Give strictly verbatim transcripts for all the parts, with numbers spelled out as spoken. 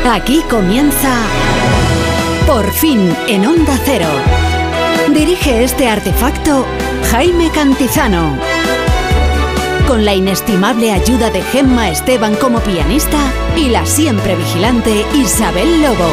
Aquí comienza Por fin en Onda Cero. Dirige este artefacto Jaime Cantizano. Con la inestimable ayuda de Gemma Esteban como pianista y la siempre vigilante Isabel Lobo.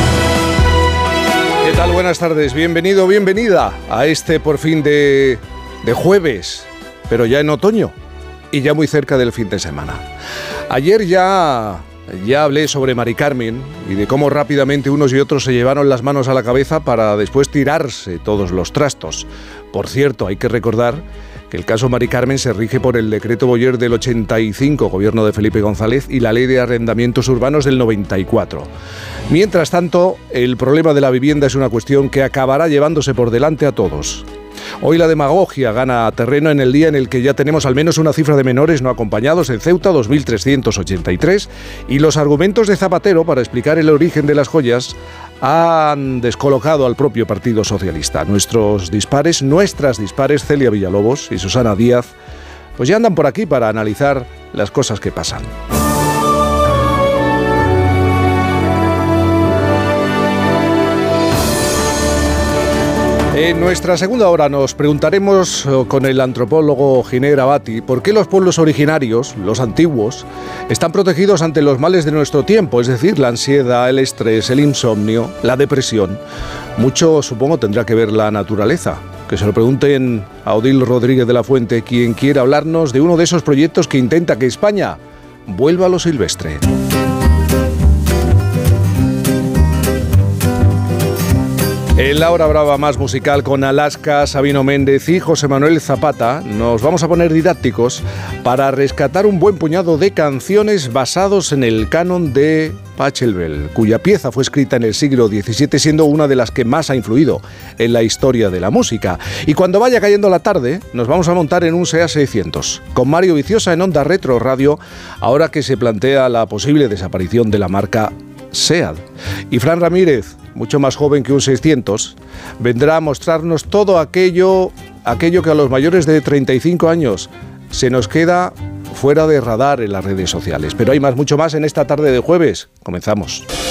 ¿Qué tal? Buenas tardes. Bienvenido, bienvenida a este Por fin de, de jueves, pero ya en otoño y ya muy cerca del fin de semana. Ayer ya... Ya hablé sobre Mari Carmen y de cómo rápidamente unos y otros se llevaron las manos a la cabeza para después tirarse todos los trastos. Por cierto, hay que recordar que el caso Mari Carmen se rige por el decreto Boyer del ochenta y cinco, gobierno de Felipe González, y la ley de arrendamientos urbanos del noventa y cuatro. Mientras tanto, el problema de la vivienda es una cuestión que acabará llevándose por delante a todos. Hoy la demagogia gana terreno en el día en el que ya tenemos al menos una cifra de menores no acompañados en Ceuta, dos mil trescientos ochenta y tres, y los argumentos de Zapatero para explicar el origen de las joyas han descolocado al propio Partido Socialista. Nuestros dispares, nuestras dispares, Celia Villalobos y Susana Díaz, pues ya andan por aquí para analizar las cosas que pasan. En nuestra segunda hora nos preguntaremos con el antropólogo Giner Abati por qué los pueblos originarios, los antiguos, están protegidos ante los males de nuestro tiempo, es decir, la ansiedad, el estrés, el insomnio, la depresión. Mucho, supongo, tendrá que ver la naturaleza. Que se lo pregunten a Odil Rodríguez de la Fuente, quien quiere hablarnos de uno de esos proyectos que intenta que España vuelva a lo silvestre. En la hora brava más musical con Alaska, Sabino Méndez y José Manuel Zapata nos vamos a poner didácticos para rescatar un buen puñado de canciones basados en el canon de Pachelbel, cuya pieza fue escrita en el siglo diecisiete, siendo una de las que más ha influido en la historia de la música. Y cuando vaya cayendo la tarde, nos vamos a montar en un SEAT seiscientos, con Mario Viciosa en Onda Retro Radio, ahora que se plantea la posible desaparición de la marca SEAT. Y Fran Ramírez, mucho más joven que un seiscientos, vendrá a mostrarnos todo aquello, aquello que a los mayores de treinta y cinco años se nos queda fuera de radar en las redes sociales. Pero hay más, mucho más en esta tarde de jueves. Comenzamos.